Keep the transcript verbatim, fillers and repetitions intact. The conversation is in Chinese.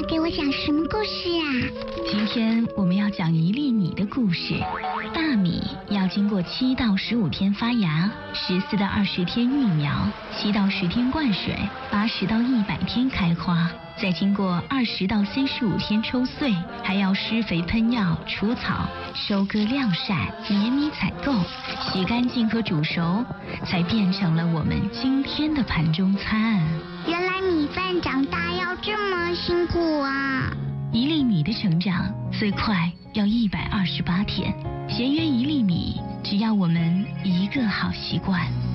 给我讲什么故事啊？ 今天我们要讲一粒米的故事。大米要经过七到十五天发芽，十四到二十天育苗，七到十天灌水，八十到一百天开花，再经过二十到三十五天抽穗，还要施肥喷药、除草、收割晾晒、碾米采购、洗干净和煮熟，才变成了我们今天的盘中餐。 原来米饭长大要这么辛苦啊！ 一粒米的成长最快要一百二十八天，咸约一粒米，只要我们一个好习惯。